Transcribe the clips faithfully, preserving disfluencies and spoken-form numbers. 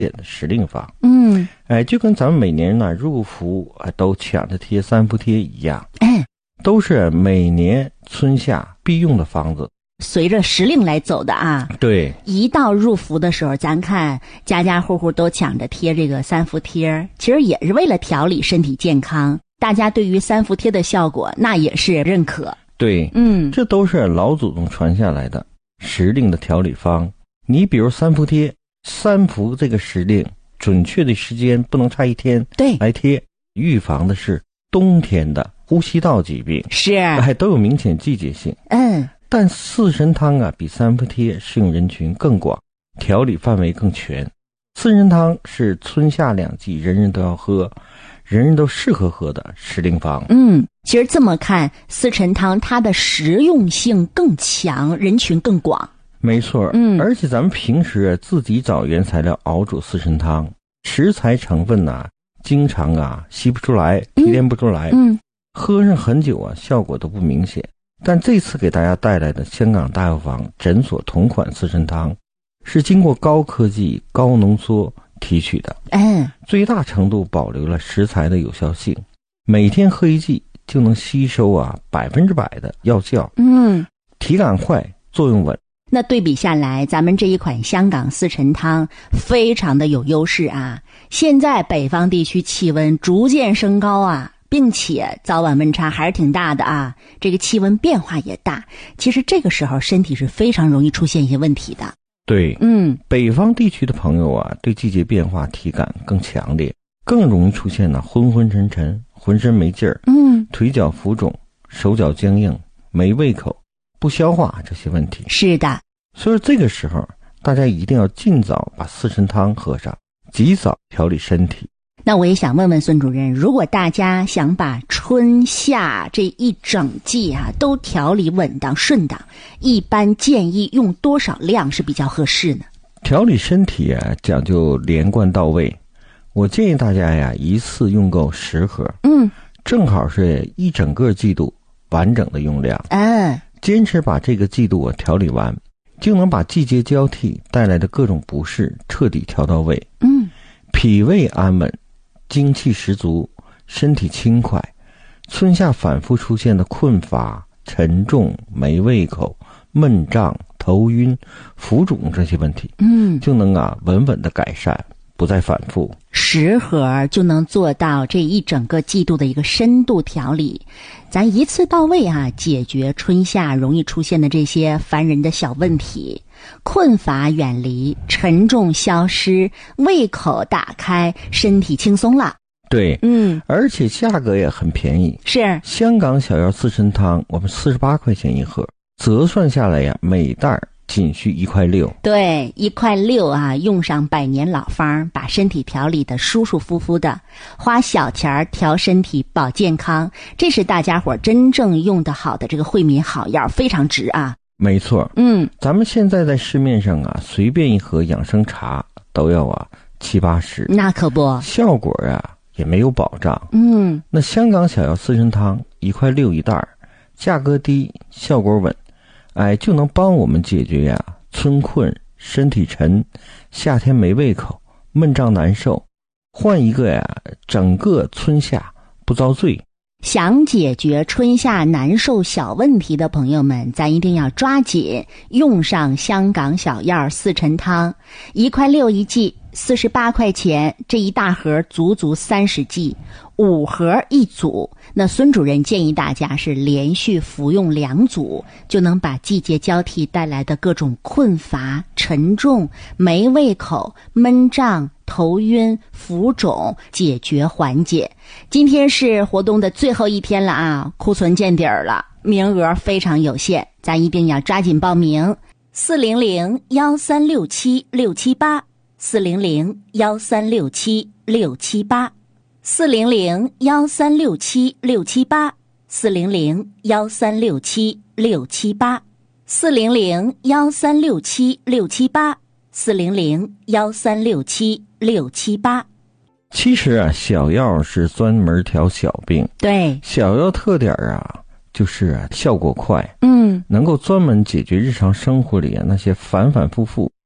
的时令方。 嗯， 哎，就跟咱们每年呢入伏啊都抢着贴三伏贴一样， 哎， 都是每年春夏必用的方子。 随着时令来走的啊。 对， 一到入伏的时候，咱看家家户户都抢着贴这个三伏贴，其实也是为了调理身体健康。大家对于三伏贴的效果，那也是认可。 对， 嗯， 这都是老祖宗传下来的时令的调理方。你比如三伏贴，三伏这个时令准确的时间不能差一天， 对， 来贴，预防的是冬天的呼吸道疾病， 是， 哎，都有明显季节性。 嗯， 但四神汤啊，比三伏贴适用人群更广，调理范围更全。四神汤是春夏两季人人都要喝，人人都适合喝的时令方。 嗯，其实这么看，四神汤它的实用性更强，人群更广。 没错， 嗯， 而且咱们平时自己找原材料熬煮四神汤，食材成分呐、啊，经常啊吸不出来，提炼不出来， 嗯， 喝上很久啊，效果都不明显。但这次给大家带来的香港大药房诊所同款四神汤，是经过高科技、高浓缩提取的， 嗯， 最大程度保留了食材的有效性，每天喝一剂就能吸收啊百分之百的药效。 嗯， 体感快，作用稳。 那对比下来，咱们这一款香港四神汤非常的有优势啊！现在北方地区气温逐渐升高啊，并且早晚温差还是挺大的啊，这个气温变化也大。其实这个时候身体是非常容易出现一些问题的。 对， 嗯， 北方地区的朋友啊，对季节变化体感更强烈，更容易出现呢昏昏沉沉、浑身没劲儿， 嗯， 腿脚浮肿、手脚僵硬、没胃口、不消化这些问题。 是的， 所以这个时候大家一定要尽早把四神汤喝上，及早调理身体。 那我也想问问孙主任，如果大家想把春夏这一整季啊都调理稳当顺当，一般建议用多少量是比较合适呢？ 调理身体啊讲究连贯到位，我建议大家呀一次用够十盒， 嗯， 正好是一整个季度完整的用量。 嗯， 坚持把这个季度我调理完，就能把季节交替带来的各种不适彻底调到位。 嗯， 脾胃安稳，精气十足，身体轻快，春夏反复出现的困乏、沉重、没胃口、闷胀、头晕、浮肿这些问题， 嗯， 就能啊稳稳的改善，不再反复。 十盒就能做到这一整个季度的一个深度调理，咱一次到位啊，解决春夏容易出现的这些烦人的小问题，困乏远离，沉重消失，胃口打开，身体轻松了。 对， 嗯， 而且价格也很便宜， 是香港小药四神汤，我们四十八块钱一盒，折算下来呀，每袋仅需一块六。 对，一块六啊，用上百年老方，把身体调理的舒舒服服的，花小钱调身体保健康，这是大家伙真正用得好的这个惠民好药，非常值啊。 没错， 嗯， 咱们现在在市面上啊，随便一盒养生茶都要啊七八十， 那可不， 效果啊也没有保障。 嗯， 那香港小药四神汤一块六一袋，价格低，效果稳，哎，就能帮我们解决呀春困、身体沉、夏天没胃口、闷胀难受，换一个呀整个春夏不遭罪。 想解决春夏难受小问题的朋友们，咱一定要抓紧用上香港小药四神汤，一块六一剂，四十八块钱，这一大盒足足三十剂，五盒一组。那孙主任建议大家是连续服用两组，就能把季节交替带来的各种困乏、沉重、没胃口、闷胀、头晕、浮肿解决缓解。今天是活动的最后一天了啊，库存见底儿了，名额非常有限，咱一定要抓紧报名。四零零幺三六七六七八，四零零幺三六七六七八，四零零幺三六七六七八，四零零幺三六七六七八，四零零幺三六七六七八，四零零幺三六七六七八。 其实啊，小药是专门调小病， 对， 小药特点啊就是啊效果快， 嗯， 能够专门解决日常生活里啊那些反反复复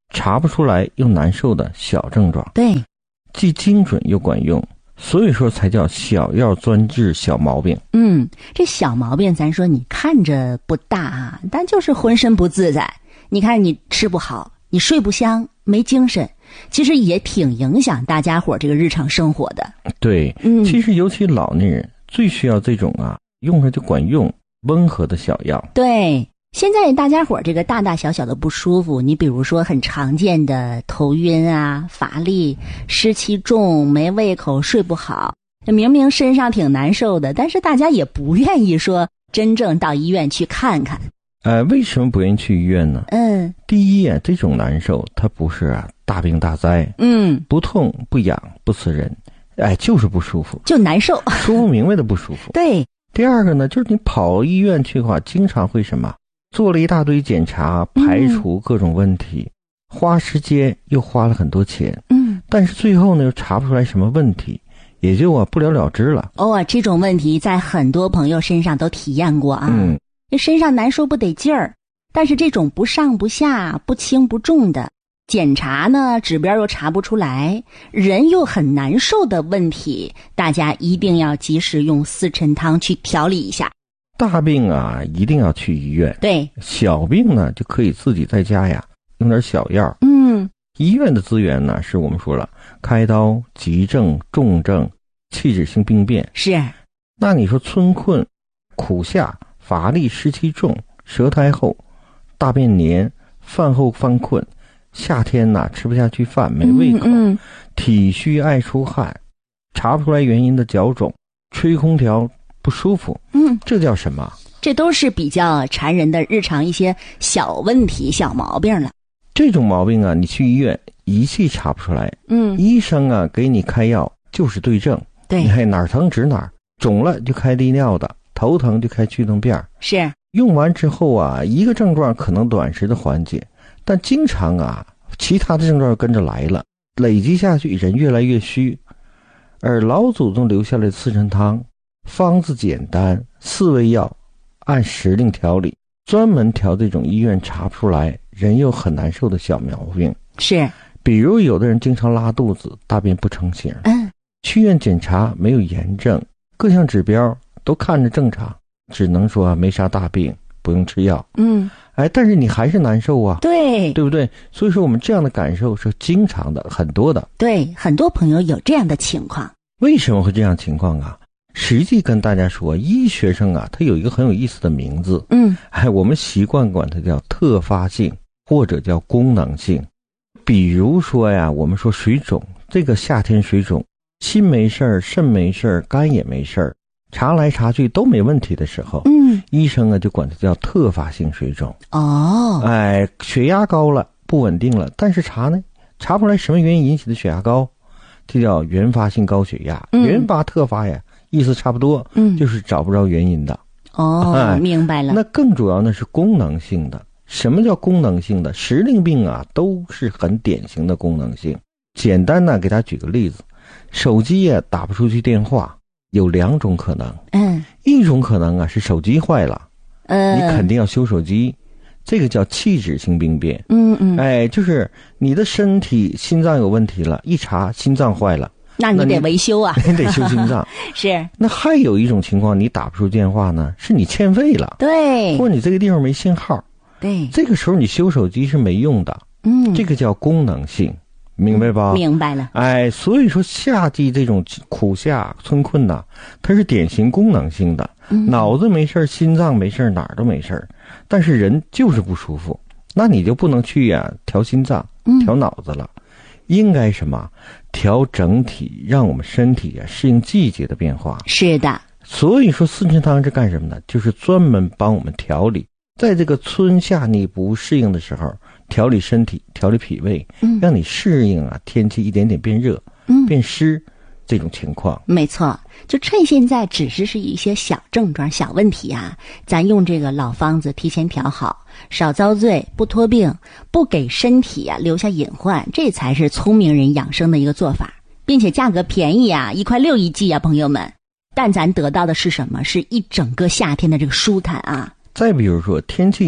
查不出来又难受的小症状， 对， 既精准又管用，所以说才叫小药专治小毛病。 嗯，这小毛病咱说你看着不大啊，但就是浑身不自在。你看你吃不好，你睡不香，没精神，其实也挺影响大家伙这个日常生活的。 对， 嗯， 其实尤其老年人最需要这种啊用着就管用温和的小药。 对，现在大家伙这个大大小小的不舒服，你比如说很常见的头晕啊、乏力、湿气重、没胃口、睡不好，明明身上挺难受的，但是大家也不愿意说真正到医院去看看。 呃，为什么不愿意去医院呢？ 嗯， 第一啊，这种难受它不是啊大病大灾， 嗯， 不痛不痒不刺人，哎，就是不舒服， 就难受， 说不明白的不舒服。 对。 第二个呢，就是你跑医院去的话，经常会什么，做了一大堆检查，排除各种问题，嗯、花时间又花了很多钱， 嗯， 但是最后呢又查不出来什么问题，也就啊不了了之了。 哦，这种问题在很多朋友身上都体验过啊。 嗯， 这身上难受不得劲儿，但是这种不上不下、不轻不重的检查呢，指标又查不出来，人又很难受的问题，大家一定要及时用四陈汤去调理一下。 大病啊一定要去医院， 对， 小病呢就可以自己在家呀用点小药。 嗯， 医院的资源呢是我们说了，开刀、急症、重症、器质性病变。 是， 那你说春困、苦下、乏力、湿气重、舌苔厚、大便黏、饭后犯困，夏天呐、啊、吃不下去饭，没胃口， 嗯嗯、 体虚爱出汗，查不出来原因的脚肿，吹空调不舒服， 嗯， 这叫什么？ 这都是比较缠人的日常一些小问题、小毛病了。 这种毛病啊，你去医院仪器查不出来， 嗯， 医生啊给你开药就是对症， 对， 你看哪儿疼指哪儿，肿了就开利尿的，头疼就开驱动片， 是用完之后啊，一个症状可能短时的缓解，但经常啊，其他的症状跟着来了，累积下去，人越来越虚。而老祖宗留下来的四陈汤，方子简单，四味药，按时令调理，专门调这种医院查不出来，人又很难受的小毛病。 是， 比如有的人经常拉肚子，大便不成形， 嗯， 去院检查没有炎症，各项指标都看着正常，只能说没啥大病，不用吃药。 嗯， 哎，但是你还是难受啊， 对， 对不对？所以说我们这样的感受是经常的，很多的。 对，很多朋友有这样的情况。 为什么会这样情况啊？实际跟大家说，医学生啊，它有一个很有意思的名字， 嗯， 哎，我们习惯管它叫特发性或者叫功能性。比如说呀，我们说水肿，这个夏天水肿，心没事儿，肾没事儿，肝也没事儿，查来查去都没问题的时候， 嗯， 医生啊就管它叫特发性水肿。 哦， 哎，血压高了，不稳定了，但是查呢，查不出来什么原因引起的血压高，这叫原发性高血压。 嗯、 原发特发呀，意思差不多， 嗯， 就是找不着原因的。 哦， 哎、 明白了。 那更主要呢是功能性的。什么叫功能性的？时令病啊，都是很典型的功能性。简单呢，给大家举个例子，手机呀、啊、打不出去电话，有两种可能。 嗯， 一种可能啊是手机坏了， 呃， 你肯定要修手机，这个叫器质性病变。 嗯嗯， 哎，就是你的身体心脏有问题了，一查心脏坏了， 那你得维修啊， 你得修心脏。 是。 那还有一种情况，你打不出电话呢，是你欠费了， 对， 或者你这个地方没信号。 对， 这个时候你修手机是没用的。 嗯， 这个叫功能性，明白吧？ 明白了。 哎，所以说夏季这种苦夏春困呐，它是典型功能性的， 嗯、 脑子没事，心脏没事，哪儿都没事，但是人就是不舒服，那你就不能去呀、啊、调心脏、调脑子了，嗯、应该什么调整体，让我们身体啊适应季节的变化。 是的。 所以说四陈汤是干什么呢？就是专门帮我们调理。在这个春夏你不适应的时候，调理身体，调理脾胃，嗯，让你适应啊天气一点点变热，嗯，变湿这种情况。 没错，就趁现在只是是一些小症状、小问题啊，咱用这个老方子提前调好，少遭罪，不拖病，不给身体啊留下隐患，这才是聪明人养生的一个做法，并且价格便宜啊，一块六一剂啊，朋友们。但咱得到的是什么？是一整个夏天的这个舒坦啊。 再比如说天气一热，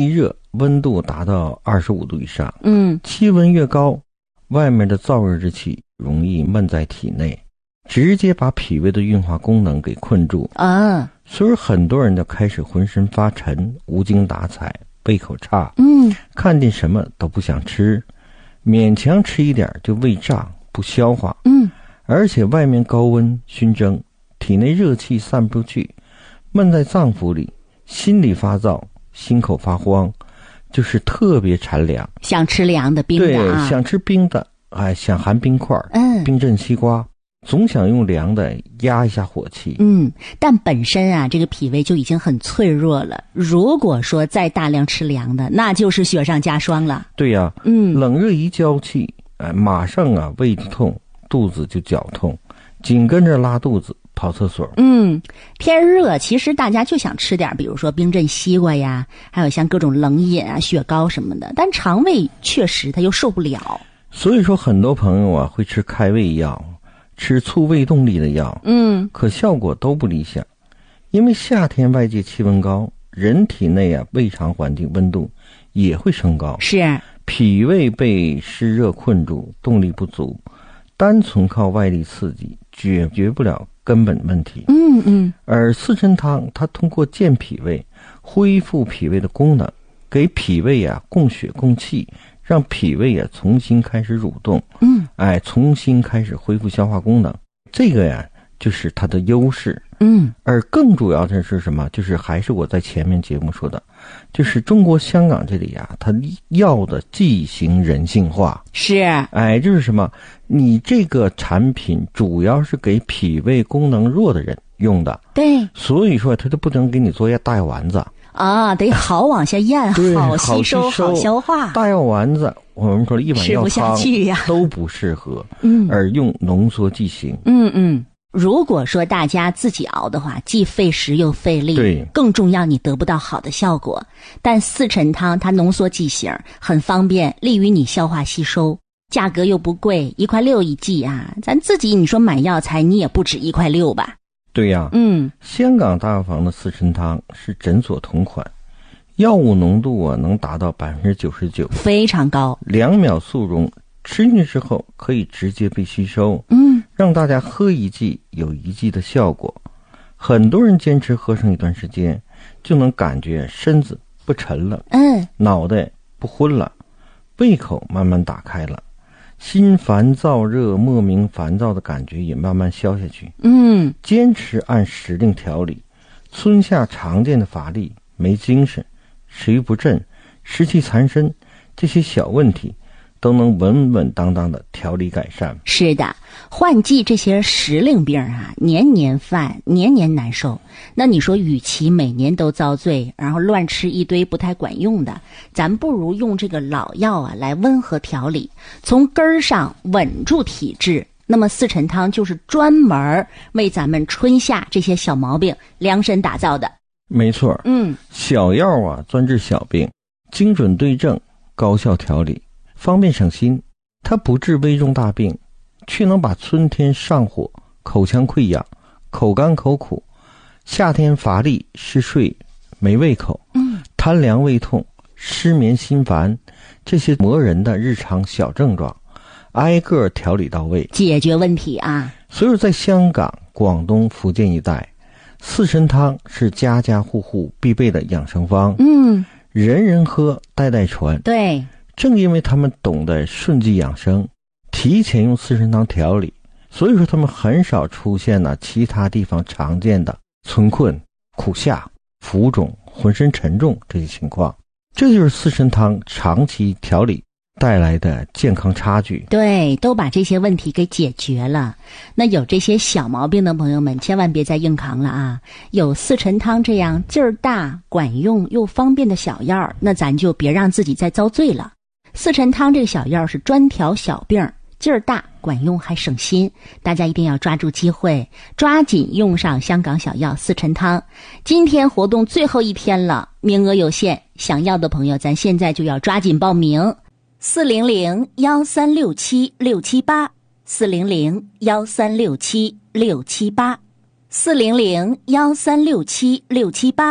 温度达到二十五度以上。 嗯， 气温越高，外面的燥热之气容易闷在体内，直接把脾胃的运化功能给困住啊。 所以很多人就开始浑身发沉，无精打采，胃口差， 嗯， 看见什么都不想吃，勉强吃一点就胃胀不消化。 嗯， 而且外面高温熏蒸，体内热气散不出去，闷在脏腑里，心里发燥，心口发慌，就是特别馋凉， 想吃凉的冰的啊， 对，想吃冰的，哎，想含冰块， 嗯， 冰镇西瓜，总想用凉的压一下火气。 嗯，但本身啊，这个脾胃就已经很脆弱了。如果说再大量吃凉的，那就是雪上加霜了。 对呀、啊， 嗯， 冷热一交气，哎，马上啊胃痛，肚子就绞痛，紧跟着拉肚子，跑厕所。 嗯，天热，其实大家就想吃点，比如说冰镇西瓜呀，还有像各种冷饮啊、雪糕什么的，但肠胃确实它又受不了。 所以说，很多朋友啊会吃开胃药，吃促胃动力的药， 嗯， 可效果都不理想。因为夏天外界气温高，人体内啊胃肠环境温度也会升高， 是脾胃被湿热困住，动力不足，单纯靠外力刺激解决不了根本问题。 嗯嗯， 而四神汤它通过健脾胃，恢复脾胃的功能，给脾胃啊供血供气，让脾胃啊重新开始蠕动， 嗯， 哎，重新开始恢复消化功能。这个呀就是它的优势。 嗯， 而更主要的是什么？就是还是我在前面节目说的，就是中国香港这里啊，它要的剂型人性化。 是， 哎，就是什么？你这个产品主要是给脾胃功能弱的人用的， 对， 所以说它就不能给你做大药丸子啊，得好往下咽， 对好吸收， 好吸收好消化。 大药丸子，我们说一碗药吃不下汤去呀都不适合， 嗯， 而用浓缩剂型。 嗯嗯。如果说大家自己熬的话，既费时又费力， 对， 更重要你得不到好的效果。但四陈汤它浓缩剂型，很方便，利于你消化吸收，价格又不贵，一块六一剂啊！咱自己你说买药材，你也不止一块六吧？ 对呀、啊， 嗯， 香港大药房的四陈汤是诊所同款，药物浓度啊能达到百分之九十九， 非常高， 两秒速溶。吃进去之后可以直接被吸收， 嗯， 让大家喝一剂有一剂的效果。很多人坚持喝上一段时间，就能感觉身子不沉了， 嗯， 脑袋不昏了，胃口慢慢打开了，心烦燥热、莫名烦躁的感觉也慢慢消下去。 嗯， 坚持按时令调理，春夏常见的乏力、没精神、食欲不振、湿气缠身这些小问题，都能稳稳当当的调理改善。 是的，换季这些时令病啊，年年犯，年年难受。那你说，与其每年都遭罪，然后乱吃一堆不太管用的，咱不如用这个老药啊来温和调理，从根儿上稳住体质。那么四陈汤就是专门为咱们春夏这些小毛病量身打造的。 没错， 嗯， 小药啊专治小病，精准对症，高效调理，方便省心。它不治危重大病，却能把春天上火、口腔溃疡、口干口苦、夏天乏力、嗜睡、没胃口、 嗯， 贪凉胃痛、失眠心烦这些磨人的日常小症状，挨个调理到位， 解决问题啊。 所以在香港、广东、福建一带，四神汤是家家户户必备的养生方， 嗯， 人人喝，代代传。 对， 正因为他们懂得顺纪养生，提前用四神汤调理，所以说他们很少出现了其他地方常见的春困、苦夏、浮肿、浑身沉重这些情况。这就是四神汤长期调理带来的健康差距。 对，都把这些问题给解决了。那有这些小毛病的朋友们，千万别再硬扛了啊！有四陈汤这样劲儿大、管用又方便的小药，那咱就别让自己再遭罪了。四陈汤这个小药是专调小病，劲儿大、管用还省心，大家一定要抓住机会，抓紧用上香港小药四陈汤。今天活动最后一天了，名额有限，想要的朋友咱现在就要抓紧报名。四零零幺三六七六七八，四零零幺三六七六七八，四零零幺三六七六七八。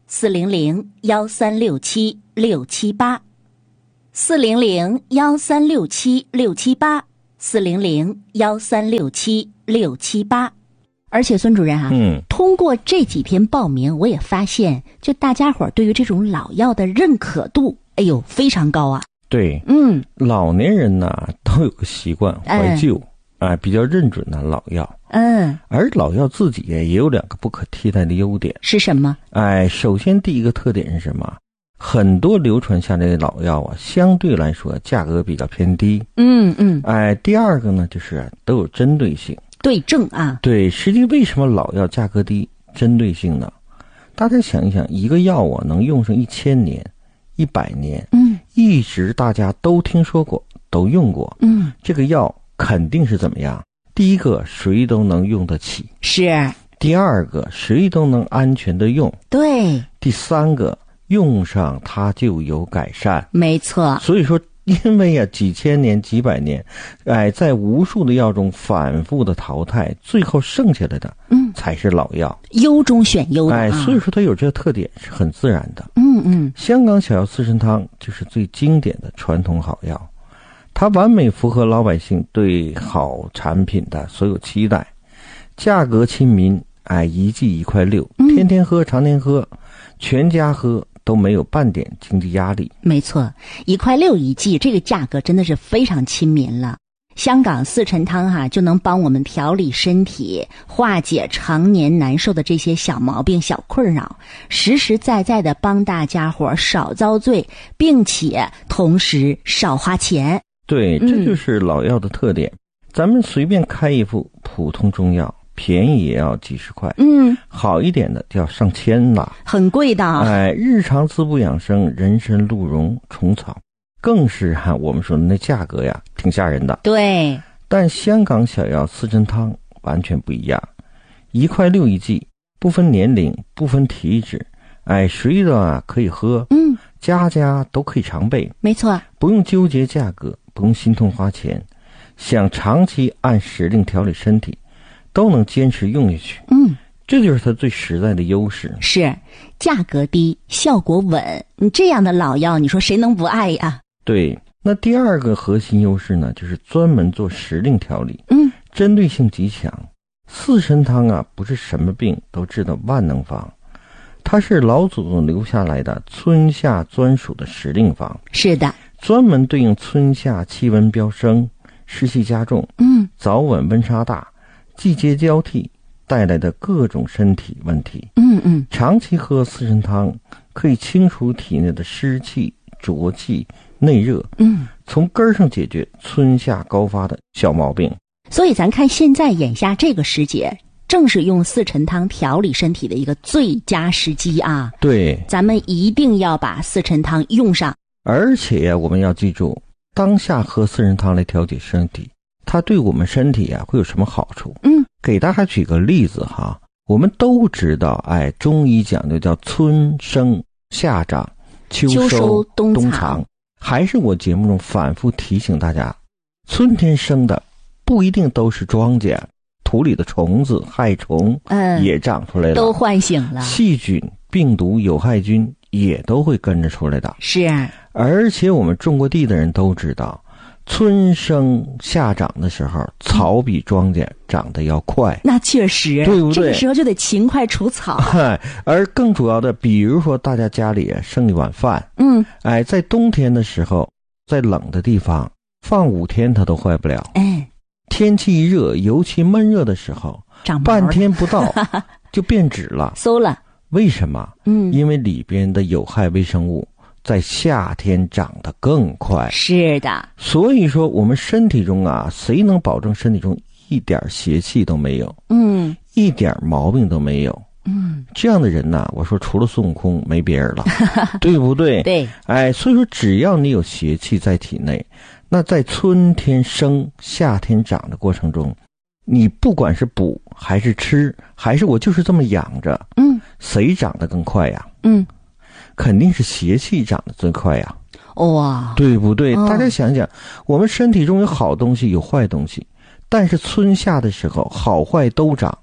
四零零幺三六七六七八，四零零幺三六七六七八，四零零幺三六七六七八。而且孙主任啊， 嗯， 通过这几天报名，我也发现，就大家伙儿对于这种老药的认可度，哎呦，非常高啊。 对， 嗯， 老年人呢都有个习惯怀旧，哎、嗯呃，比较认准的老药。 嗯， 而老药自己也有两个不可替代的优点。 是什么？ 哎，首先第一个特点是什么？很多流传下来的老药啊，相对来说价格比较偏低。 嗯嗯。 哎，第二个呢，就是都有针对性。 对症啊。 对，实际为什么老药价格低？针对性呢？大家想一想，一个药啊能用上一千年、一百年， 嗯， 一直大家都听说过，都用过， 嗯， 这个药肯定是怎么样？第一个，谁都能用得起； 是。 第二个，谁都能安全的用； 对。 第三个，用上它就有改善。 没错。 所以说，因为呀、啊，几千年、几百年，哎，在无数的药中反复的淘汰，最后剩下来的，嗯，才是老药， 优中选优的、啊。 哎，所以说它有这个特点，是很自然的。 嗯嗯。 香港小药四神汤就是最经典的传统好药。它完美符合老百姓对好产品的所有期待，价格亲民，哎，一剂一块六，天天喝，常年喝，全家喝都没有半点经济压力。 没错，一块六一剂，这个价格真的是非常亲民了。香港四陈汤哈、啊，就能帮我们调理身体，化解常年难受的这些小毛病、小困扰，实实在在的帮大家伙少遭罪，并且同时少花钱。 对，这就是老药的特点。嗯、咱们随便开一副普通中药，便宜也要几十块， 嗯， 好一点的就要上千了， 很贵的。 哎，日常滋补养生，人参、鹿茸、虫草，更是哈、啊，我们说的那价格呀，挺吓人的。 对， 但香港小药四陈汤完全不一样，一块六一剂，不分年龄，不分体质，哎，谁的啊可以喝， 嗯， 家家都可以常备， 没错， 不用纠结价格，不用心痛花钱，想长期按时令调理身体，都能坚持用下去。 嗯， 这就是它最实在的优势。 是，价格低，效果稳，你这样的老药，你说谁能不爱呀？ 对，那第二个核心优势呢，就是专门做时令调理， 嗯， 针对性极强。四神汤啊，不是什么病都治的万能方，它是老祖宗留下来的春夏专属的时令方。 是的， 专门对应春夏气温飙升、湿气加重、 嗯， 早晚温差大、季节交替带来的各种身体问题。 嗯嗯， 长期喝四神汤可以清除体内的湿气、浊气、内热， 嗯，从根儿上解决春夏高发的小毛病。 所以咱看现在眼下这个时节，正是用四陈汤调理身体的一个最佳时机啊！ 对， 咱们一定要把四陈汤用上。 而且呀，我们要记住，当下喝四神汤来调节身体，它对我们身体啊会有什么好处？ 嗯， 给大家举个例子哈，我们都知道，哎，中医讲究叫春生夏长秋 收, 秋收冬藏， 冬藏。还是我节目中反复提醒大家，春天生的不一定都是庄稼，土里的虫子、害虫， 嗯， 也长出来了， 都唤醒了， 细菌、病毒、有害菌也都会跟着出来的。 是， 而且我们种过地的人都知道，春生夏长的时候，草比庄稼长得要快。 那确实， 对不对？ 这个时候就得勤快除草。 而更主要的，比如说大家家里剩一碗饭， 嗯， 哎，在冬天的时候，在冷的地方放五天它都坏不了。 哎， 天气一热，尤其闷热的时候， 长半天不到就变质了， 馊了。 为什么？ 嗯， 因为里边的有害微生物在夏天长得更快。 是的， 所以说我们身体中啊，谁能保证身体中一点邪气都没有？ 嗯， 一点毛病都没有？ 嗯， 这样的人呢、啊，我说除了孙悟空没别人了，对不对？ 对， 哎，所以说只要你有邪气在体内，那在春天生、夏天长的过程中，你不管是补还是吃，还是我就是这么养着， 嗯， 谁长得更快呀？ 嗯， 肯定是邪气长得最快呀。 哇， 对不对？ 哦、 大家想想，我们身体中有好东西，有坏东西，但是春夏的时候，好坏都长。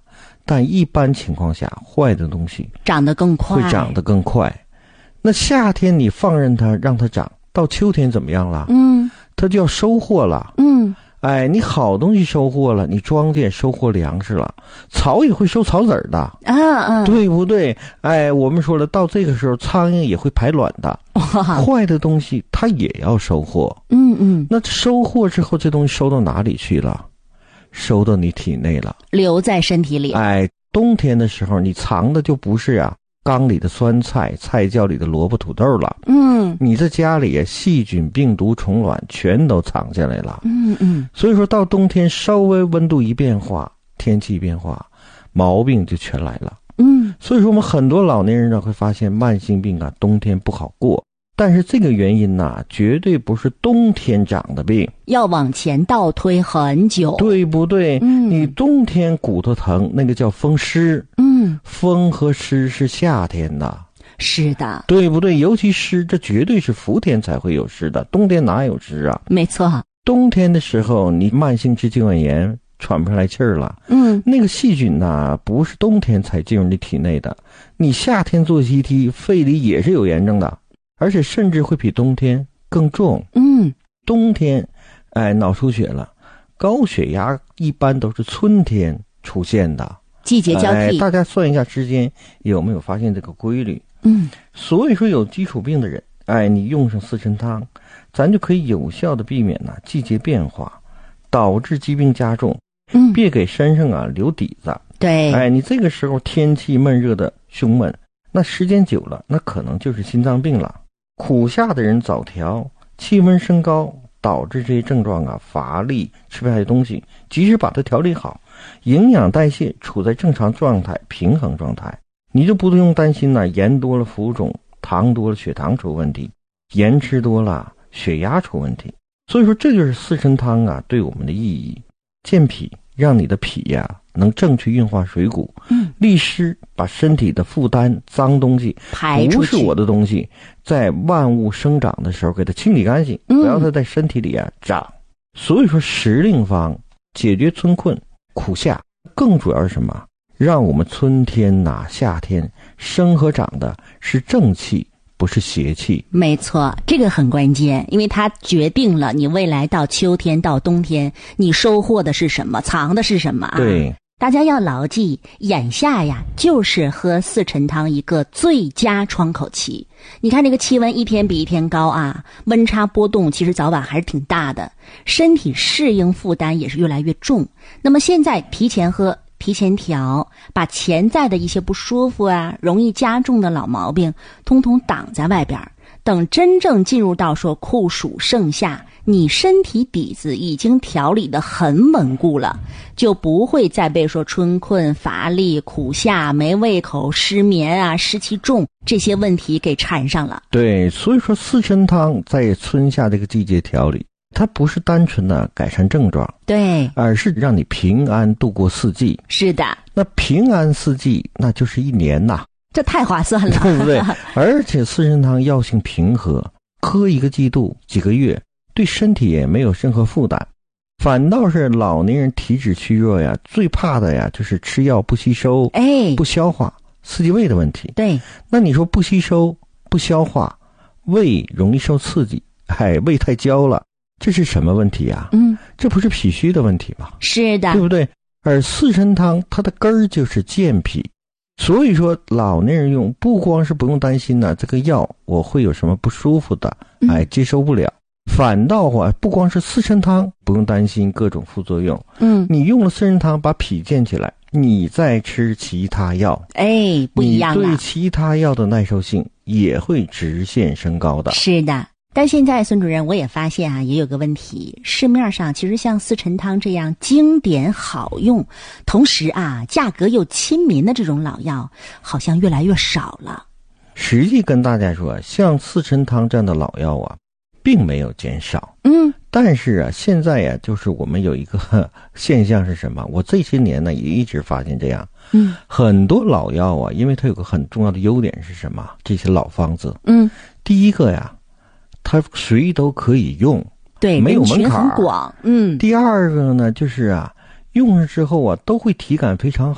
但一般情况下，坏的东西长得更快， 会长得更快。那夏天你放任它让它长，到秋天怎么样了？ 嗯， 它就要收获了。 嗯， 哎，你好东西收获了，你庄稼收获粮食了，草也会收草籽儿的， 啊啊， 对不对？哎，我们说了，到这个时候，苍蝇也会排卵的。坏的东西它也要收获。 嗯嗯， 那收获之后，这东西收到哪里去了？收到你体内了， 留在身体里。 哎，冬天的时候，你藏的就不是啊缸里的酸菜、菜窖里的萝卜、土豆了。 嗯， 你在家里细菌、病毒、虫卵全都藏下来了。 嗯嗯， 所以说到冬天，稍微温度一变化，天气一变化，毛病就全来了。 嗯， 所以说我们很多老年人呢会发现慢性病啊，冬天不好过。但是这个原因呢，绝对不是冬天长的病， 要往前倒推很久， 对不对？ 嗯， 你冬天骨头疼，那个叫风湿。 嗯， 风和湿是夏天的， 是的， 对不对？尤其湿，这绝对是伏天才会有湿的，冬天哪有湿啊？ 没错。 冬天的时候，你慢性支气管炎喘不上来气儿了， 嗯， 那个细菌呢，不是冬天才进入你体内的，你夏天做 C T， 肺里也是有炎症的。而且甚至会比冬天更重。 嗯， 冬天，哎，脑出血了，高血压一般都是春天出现的， 季节交替。 哎，大家算一下时间，有没有发现这个规律？ 嗯， 所以说有基础病的人，哎，你用上四神汤，咱就可以有效的避免呢季节变化导致疾病加重。 嗯， 别给身上啊留底子。 对， 哎，你这个时候天气闷热的胸闷，那时间久了，那可能就是心脏病了。苦夏的人早调，气温升高导致这些症状啊，乏力，吃不下去东西，即使把它调理好，营养代谢处在正常状态、平衡状态，你就不用担心呢，盐多了浮肿，糖多了血糖出问题，盐吃多了血压出问题。所以说这就是四神汤啊对我们的意义。健脾，让你的脾呀、啊、能正确运化水谷， 嗯， 利湿，把身体的负担、脏东西排出去， 不是我的东西，在万物生长的时候给它清理干净， 嗯、 不要它在身体里啊长。所以说时令方解决春困苦夏，更主要是什么？让我们春天呐、啊、夏天生和长的是正气，不是邪气。 没错，这个很关键，因为它决定了你未来到秋天到冬天你收获的是什么，藏的是什么啊。 对， 大家要牢记，眼下呀就是喝四陈汤一个最佳窗口期。你看这个气温一天比一天高啊，温差波动其实早晚还是挺大的，身体适应负担也是越来越重。那么现在提前喝，提前调，把潜在的一些不舒服啊，容易加重的老毛病通通挡在外边，等真正进入到说酷暑盛夏，你身体底子已经调理得很稳固了，就不会再被说春困、乏力、苦夏、没胃口、失眠啊、湿气重这些问题给缠上了。 对，所以说四神汤在春夏这个季节调理，它不是单纯的改善症状， 对， 而是让你平安度过四季。 是的， 那平安四季，那就是一年呐， 这太划算了， 对不对？而且四神汤药性平和，喝一个季度、几个月，对身体也没有任何负担。反倒是老年人体质虚弱呀，最怕的呀就是吃药不吸收， 哎， 不消化，四季胃的问题。 对， 那你说不吸收、不消化，胃容易受刺激，哎，胃太焦了。这是什么问题啊？ 嗯， 这不是脾虚的问题吗？ 是的， 对不对？而四神汤它的根儿就是健脾，所以说老年人用不光是不用担心呢、啊，这个药我会有什么不舒服的，哎，接受不了。嗯、反倒啊，不光是四神汤不用担心各种副作用， 嗯， 你用了四神汤把脾健起来，你再吃其他药， 哎，不一样了， 你对其他药的耐受性也会直线升高的。 是的。但现在孙主任我也发现啊，也有个问题，市面上其实像四陈汤这样经典好用，同时啊价格又亲民的这种老药好像越来越少了。 实际跟大家说，像四陈汤这样的老药啊并没有减少， 嗯， 但是啊现在呀、啊、就是我们有一个呵现象是什么，我这些年呢也一直发现这样， 嗯， 很多老药啊，因为它有个很重要的优点是什么，这些老方子， 嗯， 第一个呀它谁都可以用， 对， 没有门槛， 很广，嗯。 第二个呢，就是啊，用上之后啊，都会体感非常好，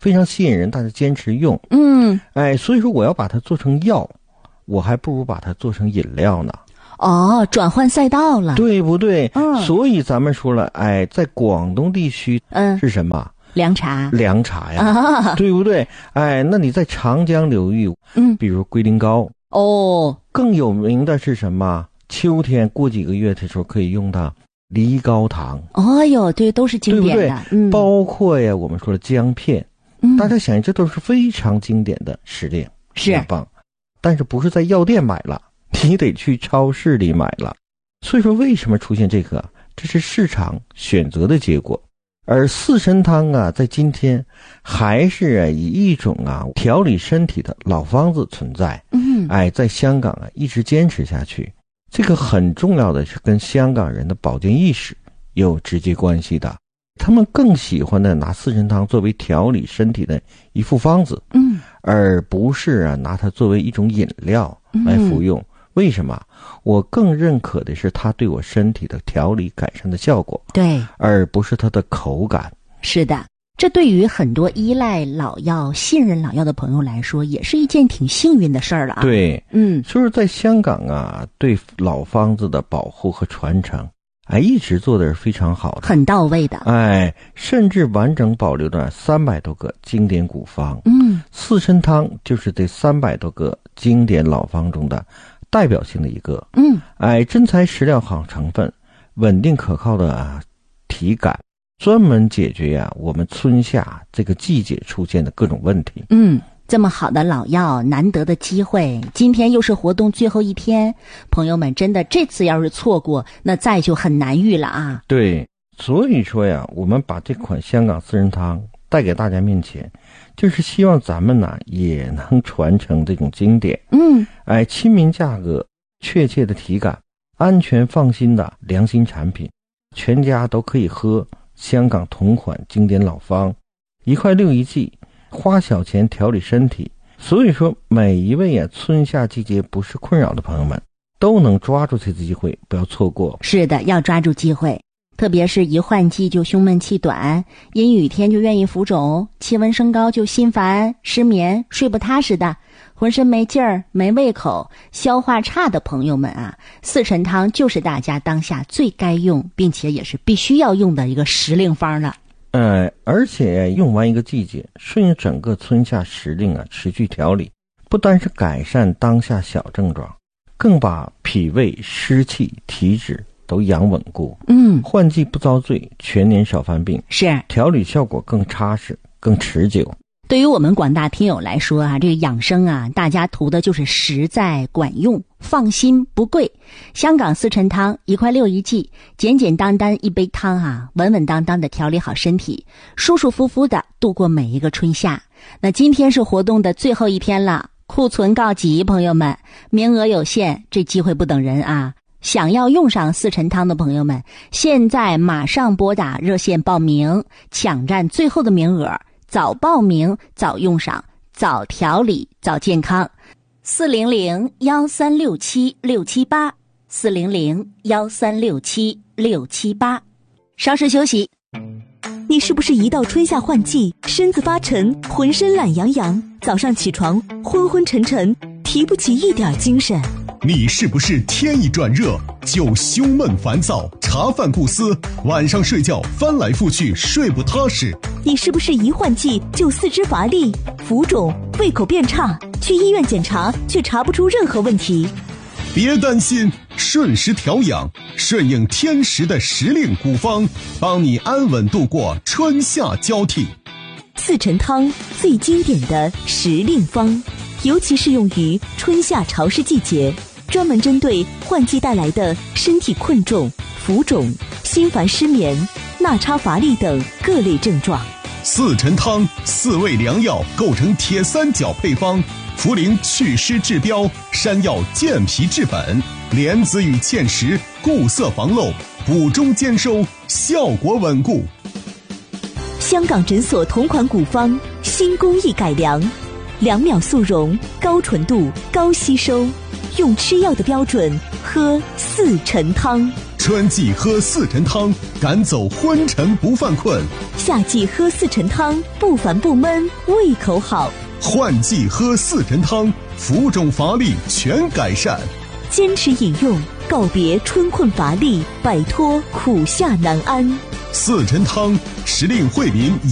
非常吸引人，大家坚持用。 嗯， 哎，所以说我要把它做成药，我还不如把它做成饮料呢。 哦，转换赛道了， 对不对？ 嗯， 所以咱们说了，哎，在广东地区， 嗯， 是什么？ 凉茶， 凉茶呀， 啊， 对不对？哎，那你在长江流域， 嗯， 比如龟苓膏， 哦， 更有名的是什么？秋天过几个月的时候可以用到梨膏糖。 哦哟，对，都是经典的， 对不对？ 嗯， 包括呀，我们说的姜片， 嗯， 大家想，这都是非常经典的时令， 是很棒。但是不是在药店买了，你得去超市里买了。所以说，为什么出现这个？这是市场选择的结果。而四神汤啊，在今天还是啊以一种啊调理身体的老方子存在。 嗯， 哎，在香港啊一直坚持下去。这个很重要的是跟香港人的保健意识有直接关系的。他们更喜欢的拿四神汤作为调理身体的一副方子， 嗯， 而不是啊拿它作为一种饮料来服用。嗯，为什么？我更认可的是它对我身体的调理改善的效果， 对，而不是它的口感。 是的，这对于很多依赖老药、信任老药的朋友来说，也是一件挺幸运的事儿了啊。 对， 嗯， 就是在香港啊，对老方子的保护和传承，哎，一直做的是非常好的， 很到位的。 哎，甚至完整保留了三百多个经典古方。 嗯， 四神汤就是这三百多个经典老方中的代表性的一个。 嗯， 哎，真材实料好成分，稳定可靠的啊体感，专门解决呀、啊、我们春夏这个季节出现的各种问题。 嗯，这么好的老药，难得的机会，今天又是活动最后一天，朋友们真的这次要是错过，那再就很难遇了啊。 对，所以说呀，我们把这款香港四神汤带给大家面前，就是希望咱们呢也能传承这种经典。 嗯， 哎，亲民价格，确切的体感，安全放心的良心产品，全家都可以喝。香港同款经典老方，一块六一剂，花小钱调理身体。所以说，每一位啊春夏季节不是困扰的朋友们，都能抓住这次机会，不要错过。 是的，要抓住机会。特别是一换季就胸闷气短，阴雨天就愿意浮肿，气温升高就心烦失眠睡不踏实的，浑身没劲儿没胃口消化差的朋友们啊，四神汤就是大家当下最该用并且也是必须要用的一个时令方了。 呃，而且用完一个季节，顺应整个春夏时令啊持续调理，不单是改善当下小症状，更把脾胃湿气体质都养稳固。 嗯， 换季不遭罪，全年少犯病， 是调理效果更扎实更持久。 对于我们广大听友来说啊，这个养生啊，大家图的就是实在管用放心不贵。香港四神汤一块六一剂，简简单单一杯汤啊，稳稳当当的调理好身体，舒舒服服的度过每一个春夏。那今天是活动的最后一天了，库存告急，朋友们，名额有限，这机会不等人啊。想要用上四神汤的朋友们，现在马上拨打热线报名，抢占最后的名额，早报名早用上，早调理早健康。四零零幺三六七六七八，四零零幺三六七六七八。稍事休息。 你是不是一到春夏换季，身子发沉，浑身懒洋洋，早上起床昏昏沉沉，提不起一点精神？ 你是不是天一转热就胸闷烦躁，茶饭不思，晚上睡觉翻来覆去睡不踏实？ 你是不是一换季就四肢乏力、浮肿、胃口变差，去医院检查却查不出任何问题？ 别担心，顺时调养，顺应天时的时令古方，帮你安稳度过春夏交替。 四神汤最经典的时令方，尤其适用于春夏潮湿季节，专门针对换季带来的身体困重、浮肿、心烦失眠、纳差乏力等各类症状。 四神汤四味良药构成铁三角配方，茯苓祛湿治标，山药健脾治本，莲子与芡实固色防漏，补中兼收，效果稳固。 香港诊所同款古方，新工艺改良，两秒速溶，高纯度，高吸收，用吃药的标准喝四神汤。 春季喝四神汤， 赶走昏沉不犯困。 夏季喝四陈汤，不烦不闷，胃口好。 换季喝四陈汤，浮肿乏力全改善。 坚持饮用，告别春困乏力，摆脱苦夏难安。 四陈汤时令惠民